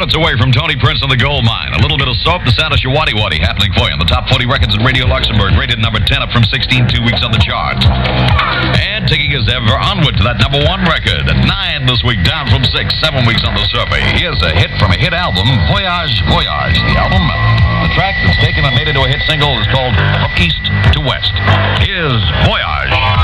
minutes away from Tony Prince and the Gold Mine. A little bit of soap, the sound of Shawati Wadi happening for you on the top 40 records in Radio Luxembourg, rated number 10 up from 16 2 weeks on the chart. And taking us ever onward to that number 1 record at 9 this week, down from 6, 7 weeks on the survey. Here's a hit from a hit album, Voyage, Voyage. The album, the track that's taken and made into a hit single is called From East to West. Here's Voyage.